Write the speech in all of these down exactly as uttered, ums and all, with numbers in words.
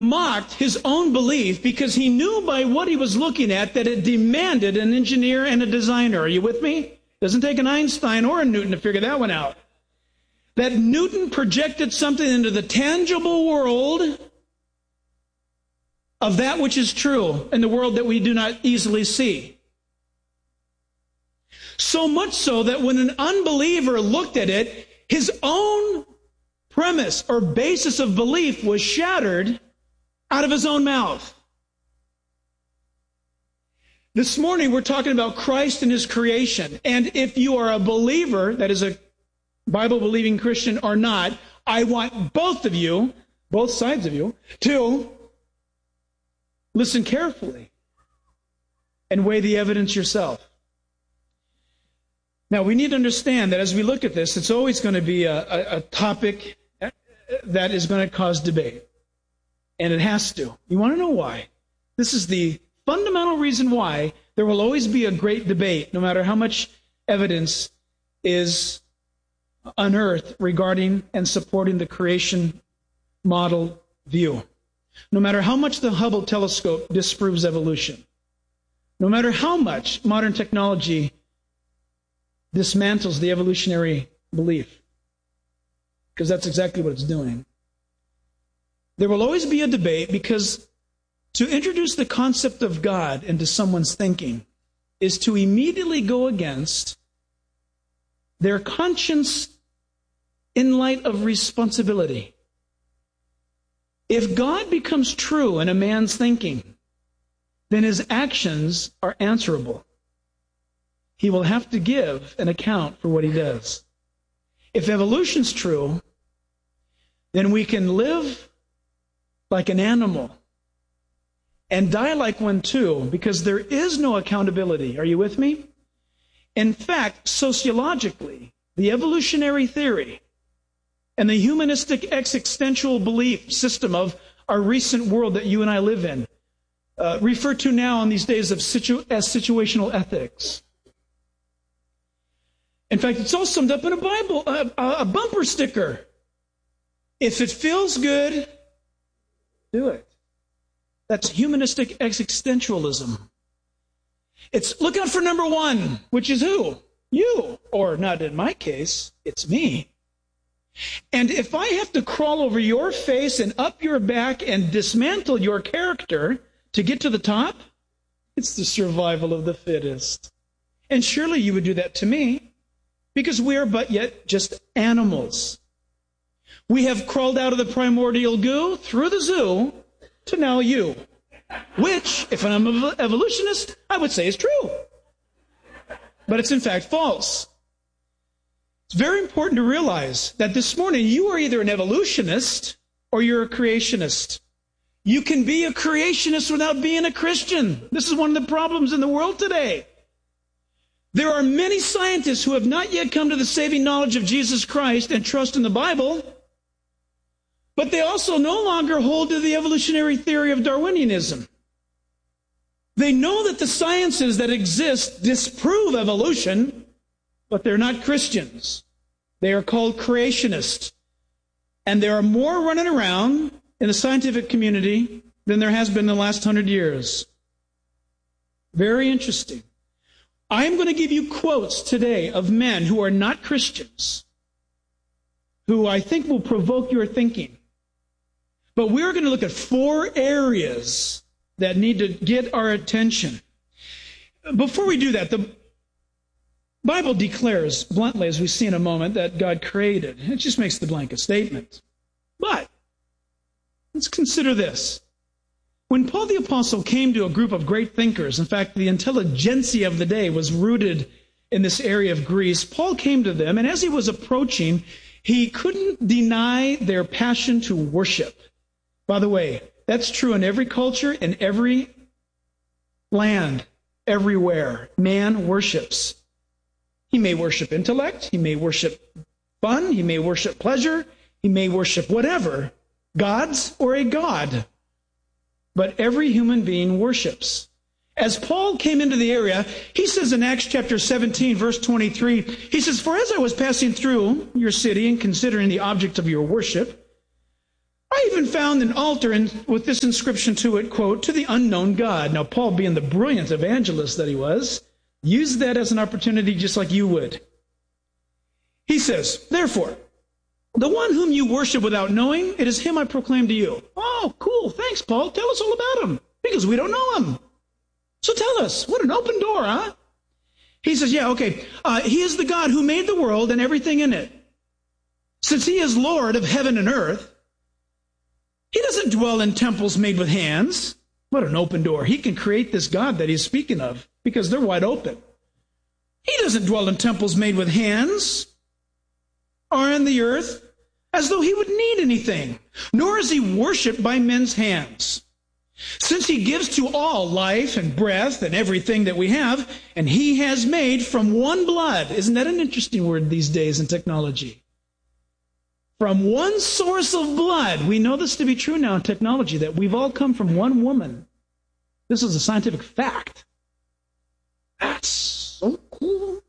mocked his own belief because he knew by what he was looking at that it demanded an engineer and a designer. Are you with me? Doesn't take an Einstein or a Newton to figure that one out. That Newton projected something into the tangible world of that which is true in the world that we do not easily see. So much so that when an unbeliever looked at it, his own premise or basis of belief was shattered out of his own mouth. This morning we're talking about Christ and his creation. And if you are a believer, that is a Bible-believing Christian or not, I want both of you, both sides of you, to listen carefully and weigh the evidence yourself. Now, we need to understand that as we look at this, it's always going to be a, a, a topic that is going to cause debate. And it has to. You want to know why? This is the fundamental reason why there will always be a great debate, no matter how much evidence is unearthed regarding and supporting the creation model view. No matter how much the Hubble telescope disproves evolution. No matter how much modern technology dismantles the evolutionary belief. Because that's exactly what it's doing. There will always be a debate because to introduce the concept of God into someone's thinking is to immediately go against their conscience in light of responsibility. If God becomes true in a man's thinking, then his actions are answerable. He will have to give an account for what he does. If evolution's true, then we can live like an animal and die like one too, because there is no accountability. Are you with me? In fact, sociologically, the evolutionary theory and the humanistic existential belief system of our recent world that you and I live in, uh, referred to now in these days of situ- as situational ethics. In fact, it's all summed up in a Bible, a, a bumper sticker. If it feels good, do it. That's humanistic existentialism. It's look out for number one, which is who? You. Or not in my case, it's me. And if I have to crawl over your face and up your back and dismantle your character to get to the top, it's the survival of the fittest. And surely you would do that to me, because we are but yet just animals. We have crawled out of the primordial goo, through the zoo, to now you. Which, if I'm an evolutionist, I would say is true. But it's in fact false. It's very important to realize that this morning you are either an evolutionist or you're a creationist. You can be a creationist without being a Christian. This is one of the problems in the world today. There are many scientists who have not yet come to the saving knowledge of Jesus Christ and trust in the Bible, but they also no longer hold to the evolutionary theory of Darwinianism. They know that the sciences that exist disprove evolution, but they're not Christians. They are called creationists. And there are more running around in the scientific community than there has been in the last hundred years. Very interesting. I am going to give you quotes today of men who are not Christians, who I think will provoke your thinking. But we're going to look at four areas that need to get our attention. Before we do that, the Bible declares bluntly, as we see in a moment, that God created. It just makes the blanket statement. But let's consider this. When Paul the Apostle came to a group of great thinkers, in fact, the intelligentsia of the day was rooted in this area of Greece, Paul came to them, and as he was approaching, he couldn't deny their passion to worship. By the way, that's true in every culture, in every land, everywhere. Man worships. He may worship intellect, he may worship fun, he may worship pleasure, he may worship whatever, gods or a god. But every human being worships. As Paul came into the area, he says in Acts chapter seventeen, verse twenty-three, he says, "For as I was passing through your city and considering the object of your worship, I even found an altar in, with this inscription to it, quote, "To the unknown God." Now, Paul, being the brilliant evangelist that he was, used that as an opportunity just like you would. He says, "Therefore, the one whom you worship without knowing, it is him I proclaim to you." Oh, cool. Thanks, Paul. Tell us all about him, because we don't know him. So tell us. What an open door, huh? He says, yeah, okay. Uh, he is the God who made the world and everything in it. Since he is Lord of heaven and earth, he doesn't dwell in temples made with hands. What an open door. He can create this God that he's speaking of, because they're wide open. He doesn't dwell in temples made with hands or in the earth, as though he would need anything, nor is he worshipped by men's hands. Since he gives to all life and breath and everything that we have, and he has made from one blood. Isn't that an interesting word these days in technology? From one source of blood. We know this to be true now in technology, that we've all come from one woman. This is a scientific fact. That's so cool.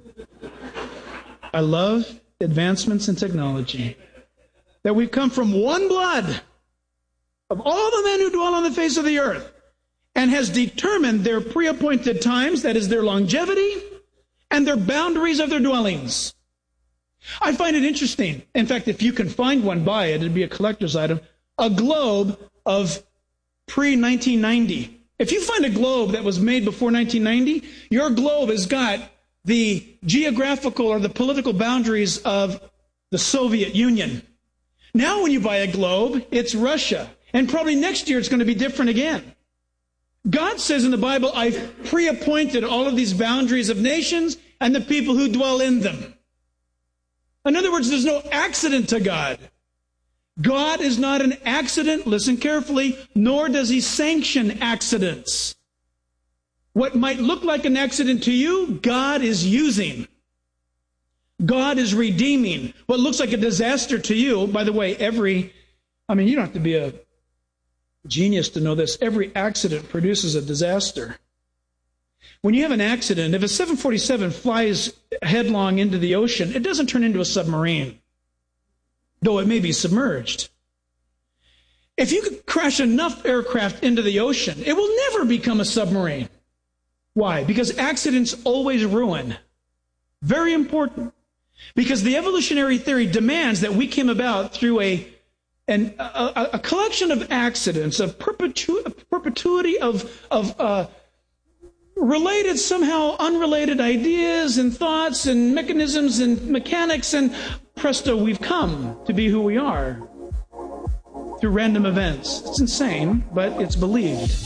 I love advancements in technology. That we've come from one blood of all the men who dwell on the face of the earth, and has determined their pre-appointed times, that is their longevity, and their boundaries of their dwellings. I find it interesting. In fact, if you can find one, buy it. It'd be a collector's item. A globe of pre nineteen ninety. If you find a globe that was made before nineteen ninety, your globe has got the geographical or the political boundaries of the Soviet Union. Now when you buy a globe, it's Russia. And probably next year it's going to be different again. God says in the Bible, I've pre-appointed all of these boundaries of nations and the people who dwell in them. In other words, there's no accident to God. God is not an accident, listen carefully, nor does he sanction accidents. What might look like an accident to you, God is using. God is redeeming. What looks like a disaster to you, by the way, every, I mean, you don't have to be a genius to know this, every accident produces a disaster. When you have an accident, if a seven forty-seven flies headlong into the ocean, it doesn't turn into a submarine, though it may be submerged. If you could crash enough aircraft into the ocean, it will never become a submarine. Why? Because accidents always ruin. Very important. Because the evolutionary theory demands that we came about through a an, a, a collection of accidents, of perpetu- perpetuity of, of uh, related, somehow unrelated ideas and thoughts and mechanisms and mechanics, and presto, we've come to be who we are through random events. It's insane, but it's believed.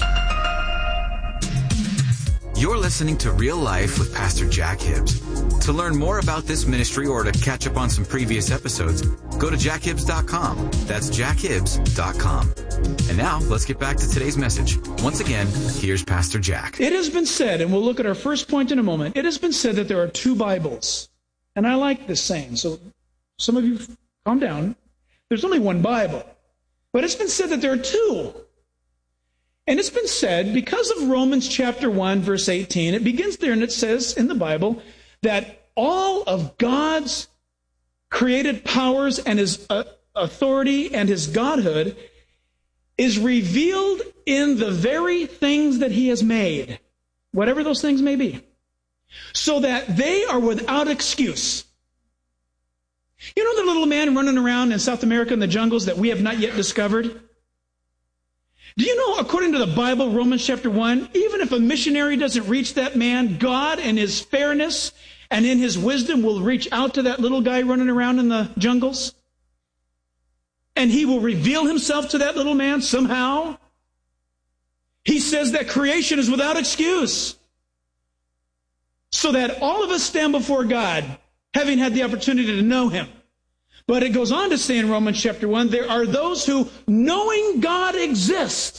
You're listening to Real Life with Pastor Jack Hibbs. To learn more about this ministry or to catch up on some previous episodes, go to jack hibbs dot com. That's jack hibbs dot com. And now, let's get back to today's message. Once again, here's Pastor Jack. It has been said, and we'll look at our first point in a moment, it has been said that there are two Bibles. And I like this saying, so some of you calm down. There's only one Bible. But it's been said that there are two. And it's been said, because of Romans chapter one, verse eighteen, it begins there and it says in the Bible that all of God's created powers and his uh, authority and his godhood is revealed in the very things that he has made, whatever those things may be, so that they are without excuse. You know the little man running around in South America in the jungles that we have not yet discovered? Do you know, according to the Bible, Romans chapter one, even if a missionary doesn't reach that man, God in his fairness and in his wisdom will reach out to that little guy running around in the jungles? And he will reveal himself to that little man somehow? He says that creation is without excuse. So that all of us stand before God, having had the opportunity to know him. But it goes on to say in Romans chapter one, there are those who, knowing God exists,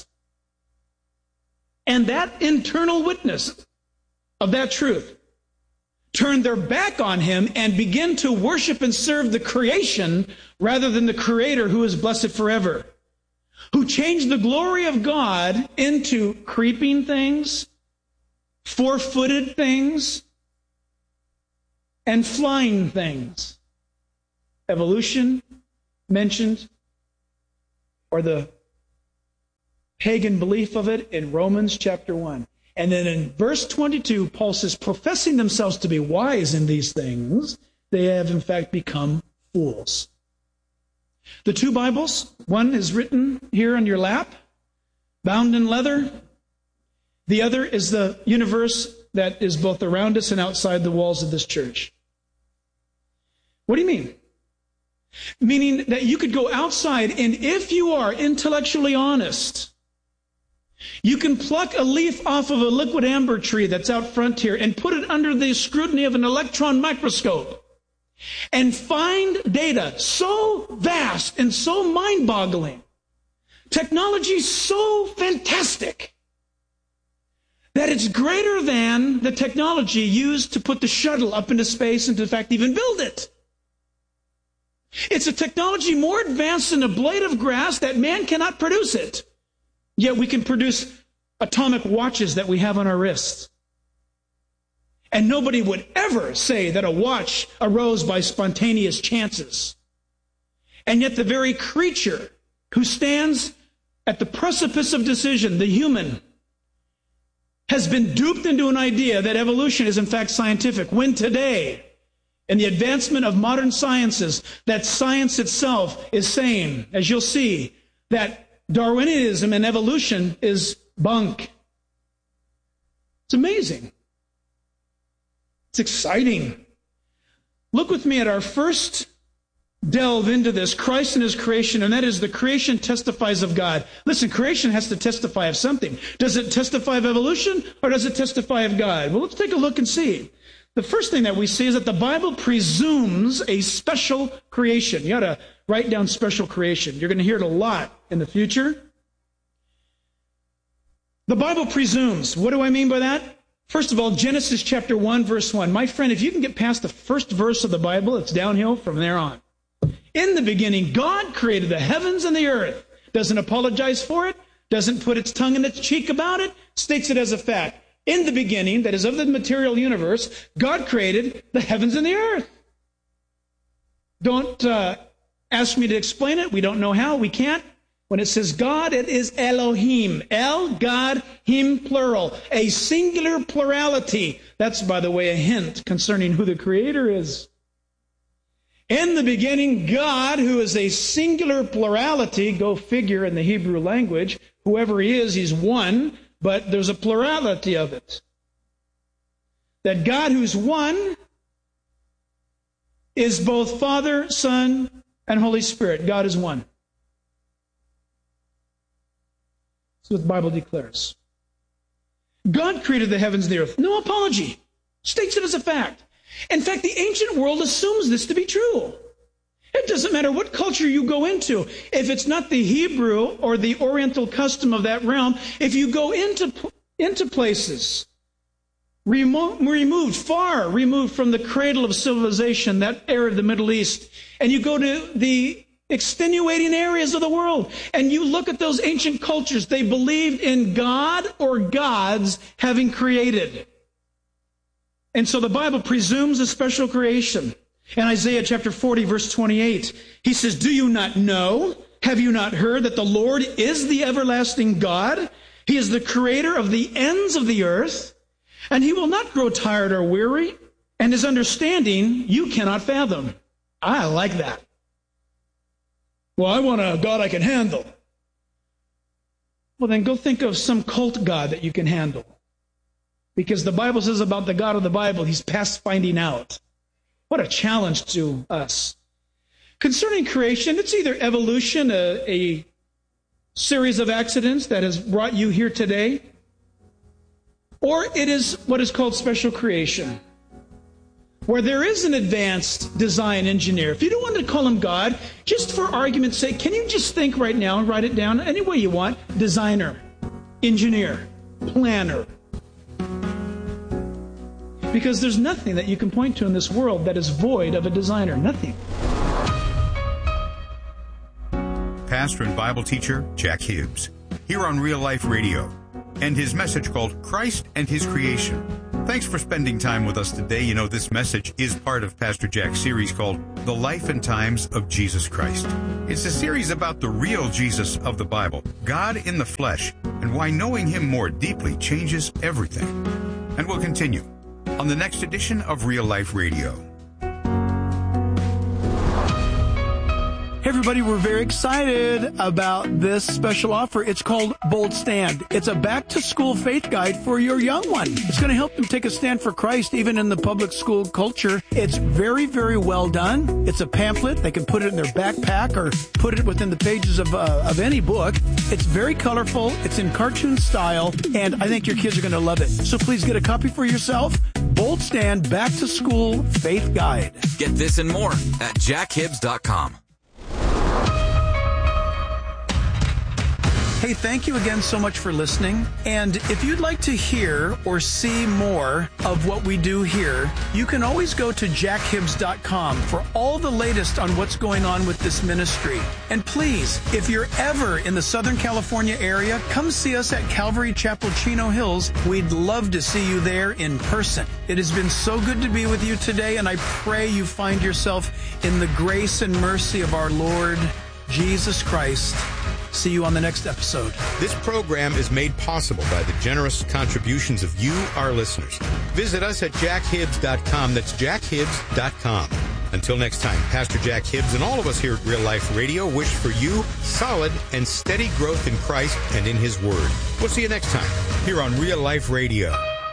and that internal witness of that truth, turn their back on him and begin to worship and serve the creation rather than the Creator who is blessed forever, who changed the glory of God into creeping things, four-footed things, and flying things. Evolution mentioned or the pagan belief of it in Romans chapter one. And then in verse twenty-two, Paul says, professing themselves to be wise in these things, they have in fact become fools. The two Bibles, one is written here on your lap, bound in leather. The other is the universe that is both around us and outside the walls of this church. What do you mean? Meaning that you could go outside, and if you are intellectually honest, you can pluck a leaf off of a liquid amber tree that's out front here and put it under the scrutiny of an electron microscope and find data so vast and so mind-boggling, technology so fantastic, that it's greater than the technology used to put the shuttle up into space and to, in fact, even build it. It's a technology more advanced than a blade of grass that man cannot produce it. Yet we can produce atomic watches that we have on our wrists. And nobody would ever say that a watch arose by spontaneous chances. And yet the very creature who stands at the precipice of decision, the human, has been duped into an idea that evolution is in fact scientific, when today, in the advancement of modern sciences, that science itself is saying, as you'll see, that Darwinism and evolution is bunk. It's amazing. It's exciting. Look with me at our first delve into this, Christ and his creation, and that is the creation testifies of God. Listen, creation has to testify of something. Does it testify of evolution, or does it testify of God? Well, let's take a look and see. The first thing that we see is that the Bible presumes a special creation. You ought to write down special creation. You're going to hear it a lot in the future. The Bible presumes. What do I mean by that? First of all, Genesis chapter one, verse one. My friend, if you can get past the first verse of the Bible, it's downhill from there on. In the beginning, God created the heavens and the earth. Doesn't apologize for it. Doesn't put its tongue in its cheek about it. States it as a fact. In the beginning, that is of the material universe, God created the heavens and the earth. Don't uh, ask me to explain it. We don't know how. We can't. When it says God, it is Elohim. El, God, Him, plural. A singular plurality. That's, by the way, a hint concerning who the Creator is. In the beginning, God, who is a singular plurality, go figure in the Hebrew language, whoever He is, He's one, but there's a plurality of it. That God who's one is both Father, Son, and Holy Spirit. God is one. That's what the Bible declares. God created the heavens and the earth. No apology. States it as a fact. In fact, the ancient world assumes this to be true. It doesn't matter what culture you go into. If it's not the Hebrew or the Oriental custom of that realm, if you go into, into places remo- removed, far removed from the cradle of civilization, that era of the Middle East, and you go to the extenuating areas of the world, and you look at those ancient cultures, they believed in God or gods having created. And so the Bible presumes a special creation. In Isaiah chapter forty, verse twenty-eight, he says, do you not know? Have you not heard that the Lord is the everlasting God? He is the creator of the ends of the earth, and He will not grow tired or weary, and His understanding you cannot fathom. I like that. Well, I want a God I can handle. Well, then go think of some cult God that you can handle. Because the Bible says about the God of the Bible, He's past finding out. What a challenge to us. Concerning creation, it's either evolution, a, a series of accidents that has brought you here today, or it is what is called special creation, where there is an advanced design engineer. If you don't want to call him God, just for argument's sake, can you just think right now and write it down any way you want? Designer, engineer, planner. Because there's nothing that you can point to in this world that is void of a designer. Nothing. Pastor and Bible teacher Jack Hibbs, here on Real Life Radio, and his message called Christ and His Creation, Thanks for spending time with us today. You know, this message is part of Pastor Jack's series called The Life and Times of Jesus Christ. It's a series about the real Jesus of the Bible, God in the flesh, and why knowing him more deeply changes everything. And we'll continue on the next edition of Real Life Radio. Hey everybody, we're very excited about this special offer. It's called Bold Stand. It's a back-to-school faith guide for your young one. It's going to help them take a stand for Christ even in the public school culture. It's very, very well done. It's a pamphlet. They can put it in their backpack or put it within the pages of uh, of any book. It's very colorful. It's in cartoon style, and I think your kids are going to love it. So please get a copy for yourself. Bold Stand Back-to-School Faith Guide. Get this and more at jack hibbs dot com. Hey, thank you again so much for listening. And if you'd like to hear or see more of what we do here, you can always go to jack hibbs dot com for all the latest on what's going on with this ministry. And please, if you're ever in the Southern California area, come see us at Calvary Chapel, Chino Hills. We'd love to see you there in person. It has been so good to be with you today, and I pray you find yourself in the grace and mercy of our Lord Jesus Christ. See you on the next episode. This program is made possible by the generous contributions of you, our listeners. Visit us at jack hibbs dot com. That's jack hibbs dot com. Until next time, Pastor Jack Hibbs and all of us here at Real Life Radio wish for you solid and steady growth in Christ and in His Word. We'll see you next time here on Real Life Radio.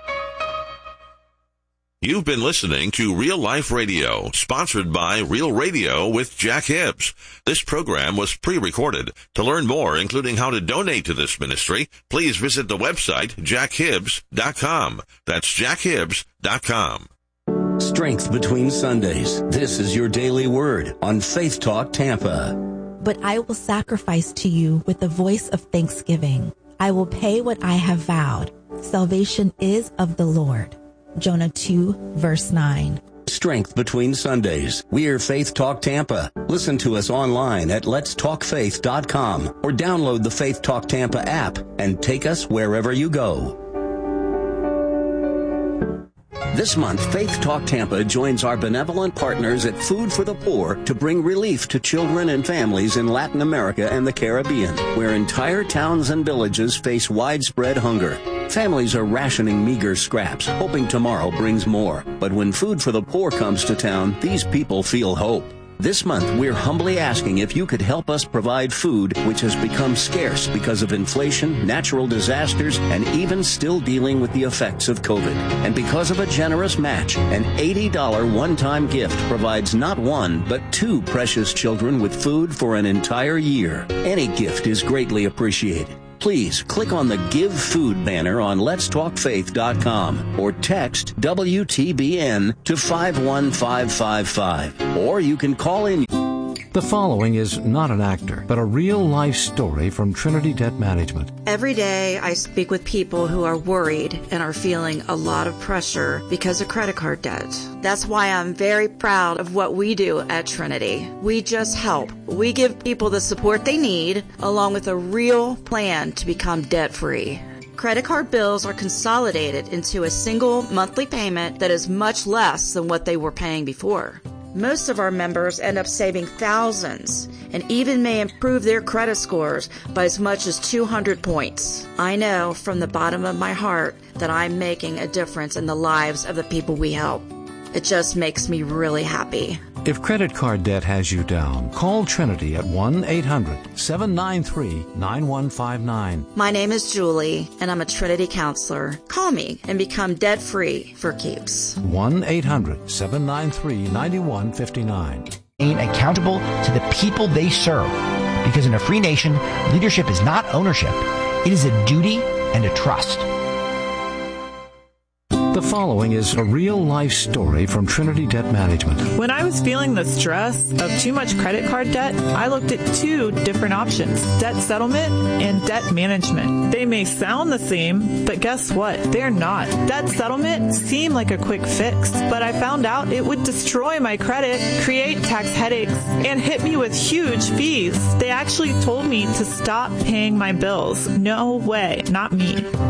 You've been listening to Real Life Radio, sponsored by Real Radio with Jack Hibbs. This program was pre-recorded. To learn more, including how to donate to this ministry, please visit the website jack hibbs dot com. That's jack hibbs dot com. Strength between Sundays. This is your daily word on Faith Talk Tampa. But I will sacrifice to you with the voice of thanksgiving. I will pay what I have vowed. Salvation is of the Lord. Jonah two, verse nine. Strength between Sundays. We're Faith Talk Tampa. Listen to us online at lets talk faith dot com or download the Faith Talk Tampa app and take us wherever you go. This month, Faith Talk Tampa joins our benevolent partners at Food for the Poor to bring relief to children and families in Latin America and the Caribbean, where entire towns and villages face widespread hunger. Families are rationing meager scraps, hoping tomorrow brings more. But when Food for the Poor comes to town, these people feel hope. This month, we're humbly asking if you could help us provide food, which has become scarce because of inflation, natural disasters, and even still dealing with the effects of COVID. And because of a generous match, an eighty dollars one-time gift provides not one, but two precious children with food for an entire year. Any gift is greatly appreciated. Please click on the Give Food banner on lets talk faith dot com or text W T B N to five one five five five. Or you can call in. The following is not an actor, but a real-life story from Trinity Debt Management. Every day I speak with people who are worried and are feeling a lot of pressure because of credit card debt. That's why I'm very proud of what we do at Trinity. We just help. We give people the support they need, along with a real plan to become debt-free. Credit card bills are consolidated into a single monthly payment that is much less than what they were paying before. Most of our members end up saving thousands and even may improve their credit scores by as much as two hundred points. I know from the bottom of my heart that I'm making a difference in the lives of the people we help. It just makes me really happy. If credit card debt has you down, call Trinity at one eight hundred seven nine three nine one five nine. My name is Julie, and I'm a Trinity counselor. Call me and become debt-free for keeps. one eight hundred seven nine three nine one five nine. Accountable to the people they serve. Because in a free nation, leadership is not ownership. It is a duty and a trust. The following is a real-life story from Trinity Debt Management. When I was feeling the stress of too much credit card debt, I looked at two different options, debt settlement and debt management. They may sound the same, but guess what? They're not. Debt settlement seemed like a quick fix, but I found out it would destroy my credit, create tax headaches, and hit me with huge fees. They actually told me to stop paying my bills. No way, not me. Then I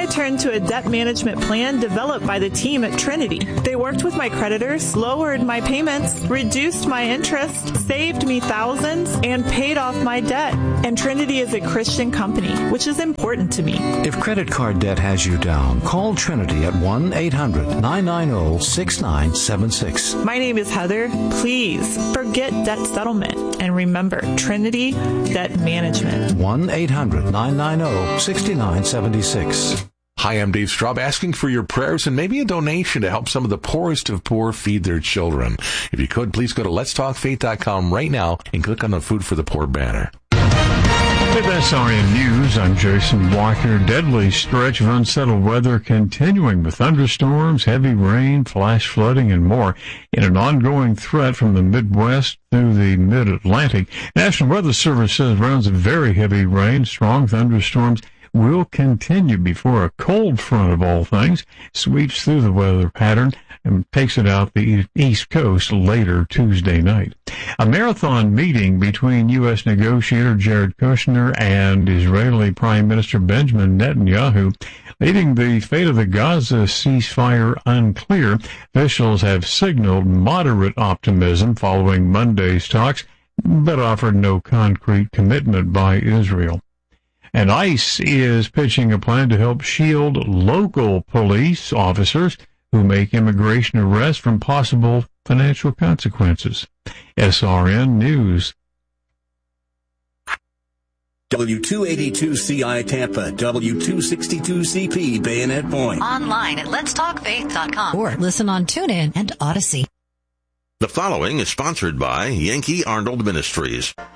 turned to a debt management plan developed by the team at Trinity. They worked with my creditors, lowered my payments, reduced my interest, saved me thousands, and paid off my debt. And Trinity is a Christian company, which is important to me. If credit card debt has you down, call Trinity at one eight hundred nine nine zero six nine seven six. My name is Heather. Please forget debt settlement and remember Trinity Debt Management. one eight hundred nine nine zero six nine seven six. Hi, I'm Dave Straub, asking for your prayers and maybe a donation to help some of the poorest of poor feed their children. If you could, please go to lets talk faith dot com right now and click on the Food for the Poor banner. With S R N News, I'm Jason Walker. Deadly stretch of unsettled weather continuing with thunderstorms, heavy rain, flash flooding, and more in an ongoing threat from the Midwest through the Mid-Atlantic. National Weather Service says rounds of very heavy rain, strong thunderstorms will continue before a cold front of all things sweeps through the weather pattern and takes it out the East Coast later Tuesday night. A marathon meeting between U S negotiator Jared Kushner and Israeli Prime Minister Benjamin Netanyahu, leaving the fate of the Gaza ceasefire unclear. Officials have signaled moderate optimism following Monday's talks, but offered no concrete commitment by Israel. And ICE is pitching a plan to help shield local police officers who make immigration arrests from possible financial consequences. S R N News. W two eighty-two C I Tampa, W two sixty-two C P Bayonet Point. Online at lets talk faith dot com or listen on TuneIn and Odyssey. The following is sponsored by Yankee Arnold Ministries.